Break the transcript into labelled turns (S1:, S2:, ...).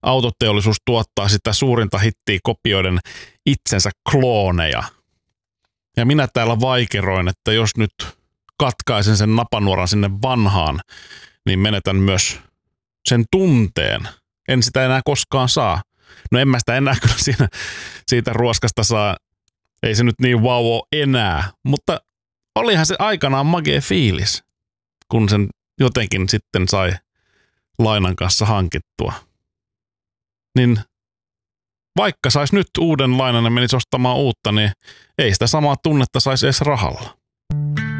S1: autoteollisuus tuottaa sitä suurinta hittiä kopioiden itsensä klooneja. Ja minä täällä vaikeroin, että jos nyt katkaisen sen napanuoran sinne vanhaan, niin menetän myös sen tunteen. En sitä enää koskaan saa. No en mä sitä enää kyllä siitä ruoskasta saa. Ei se nyt niin vau ole enää, mutta olihan se aikanaan magee fiilis, kun sen jotenkin sitten sai lainan kanssa hankittua. Niin vaikka sais nyt uuden lainan ja menisi ostamaan uutta, niin ei sitä samaa tunnetta saisi edes rahalla.